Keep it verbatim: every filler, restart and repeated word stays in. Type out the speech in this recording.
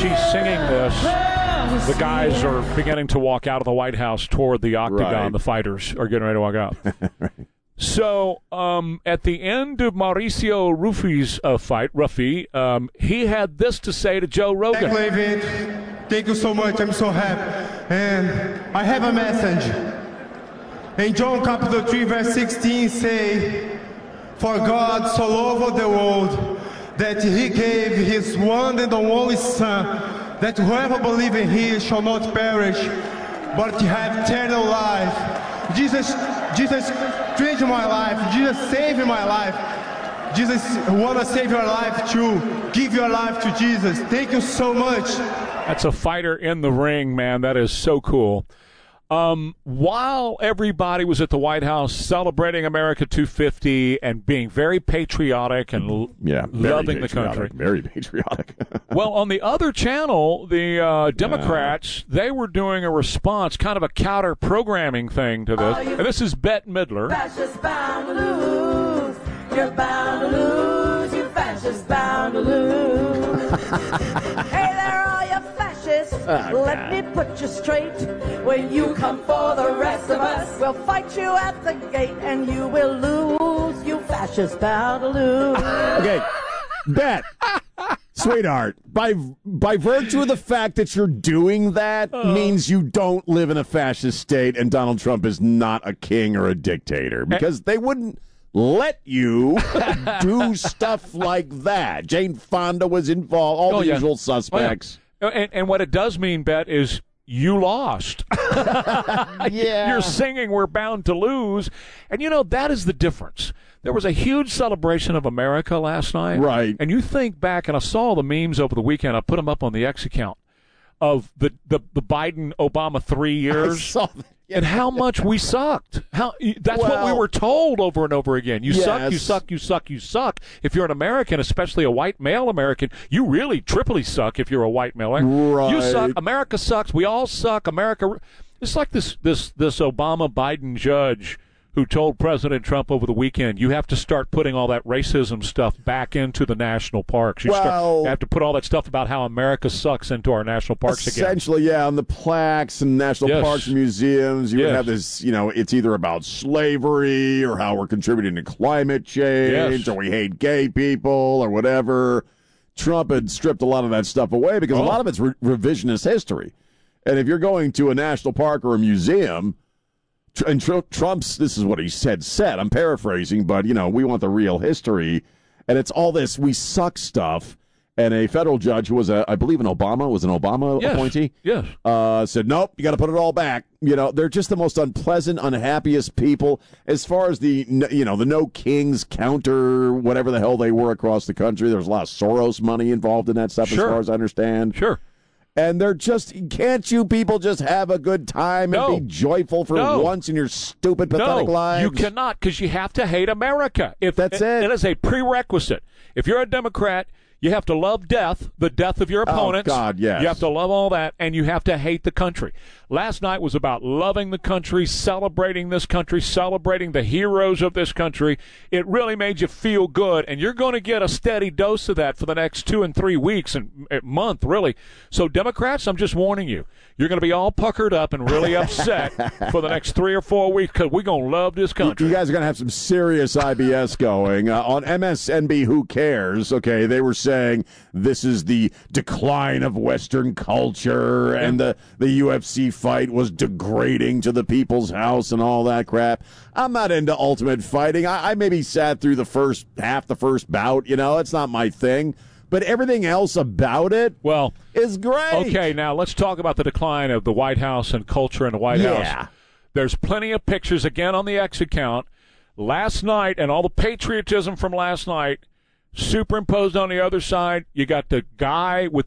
she's singing this, the guys are beginning to walk out of the White House toward the octagon. Right. The fighters are getting ready to walk out. Right. So um, at the end of Mauricio Rufi's uh, fight, Rufi, um, he had this to say to Joe Rogan. Thank you, David. Thank you so much. I'm so happy. And I have a message. In John chapter three, verse sixteen, say, "For God so loved the world that he gave his one and only Son, that whoever believes in him shall not perish, but have eternal life." Jesus, Jesus changed my life. Jesus saved my life. Jesus want to save your life too. Give your life to Jesus. Thank you so much. That's a fighter in the ring, man. That is so cool. Um, while everybody was at the White House celebrating America two fifty and being very patriotic and l- yeah, very loving the patriotic, country. Very patriotic. Well, on the other channel, the uh, Democrats, they were doing a response, kind of a counter-programming thing to this. And this is Bette Midler. Fascists bound to lose. You're bound to lose. You fascists bound to lose. Hey there, all you fascists. Oh, Let me put you straight. When you come for the rest of us, we'll fight you at the gate and you will lose. You fascists bound to lose. Okay, Bet, sweetheart, by by virtue of the fact that you're doing that Uh. means you don't live in a fascist state and Donald Trump is not a king or a dictator because they wouldn't let you do stuff like that. Jane Fonda was involved, all Oh, the yeah. usual Oh, yeah. suspects. And, and what it does mean, Bet, is you lost. Yeah. You're singing We're Bound to Lose. And, you know, that is the difference. There was a huge celebration of America last night. Right. And you think back, and I saw the memes over the weekend. I put them up on the X account of the, the, the Biden-Obama three years. I saw that. And how much we sucked. How That's what we Well, were told over and over again. You suck, you yes. suck, you suck, you suck. If you're an American, especially a white male American, you really triply suck if you're a white male. Right. You suck. America sucks. We all suck. America. It's like this this this Obama-Biden judge who told President Trump over the weekend, you have to start putting all that racism stuff back into the national parks. You, Well- start, you have to put all that stuff about how America sucks into our national parks again. Essentially, yeah, on the plaques and national Yes. parks and museums, you would Yes. have this, you know, it's either about slavery or how we're contributing to climate change Yes. or we hate gay people or whatever. Trump had stripped a lot of that stuff away because Oh. a lot of it's re- revisionist history. And if you're going to a national park or a museum, tr- and tr- Trump's, this is what he said, said, I'm paraphrasing, but, you know, we want the real history. And it's all this we suck stuff. And a federal judge who was, a, I believe, an Obama, was an Obama Yes. appointee, Yes. uh, said, nope, you got to put it all back. You know, they're just the most unpleasant, unhappiest people as far as the, n- you know, the no kings counter, whatever the hell they were across the country. There's a lot of Soros money involved in that stuff, Sure. as far as I understand. Sure. And they're just, can't you people just have a good time and No. be joyful for No. once in your stupid, pathetic no, lives? you cannot, because you have to hate America. If That's it. It is a prerequisite. If you're a Democrat, you have to love death, the death of your opponents. Oh, God, yes. You have to love all that, and you have to hate the country. Last night was about loving the country, celebrating this country, celebrating the heroes of this country. It really made you feel good, and you're going to get a steady dose of that for the next two and three weeks and a month, really. So, Democrats, I'm just warning you. You're going to be all puckered up and really upset for the next three or four weeks because we're going to love this country. You guys are going to have some serious I B S going. Uh, on M S N B, Who Cares? Okay, they were saying this is the decline of Western culture and the, the U F C fight was degrading to the people's house and all that crap. I'm not into ultimate fighting. I, I maybe sat through the first half, the first bout. You know, it's not my thing. But everything else about it Well, is great. okay, now let's talk about the decline of the White House and culture in the White Yeah. House. There's plenty of pictures, again, on the X account. Last night, and all the patriotism from last night, superimposed on the other side, you got the guy with